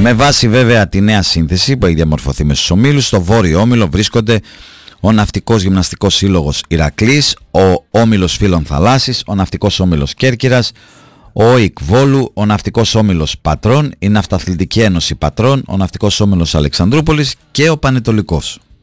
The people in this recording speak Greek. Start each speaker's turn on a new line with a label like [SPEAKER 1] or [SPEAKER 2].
[SPEAKER 1] Με βάση βέβαια τη νέα σύνθεση που έχει διαμορφωθεί με στους ομίλους, στο βόρειο όμιλο βρίσκονται ο Ναυτικός Γυμναστικός Σύλλογος Ηρακλής, ο Όμιλος Φίλων Θαλάσσης, ο Ναυτικός Όμιλος Κέρκυρας, ο ΟΙΚ Βόλου, ο Ναυτικός Όμιλος Πατρών, η Ναυταθλητική Ένωση Πατρών, ο Ναυτικός Όμιλος Αλεξανδρούπολης και ο Πανετολικός.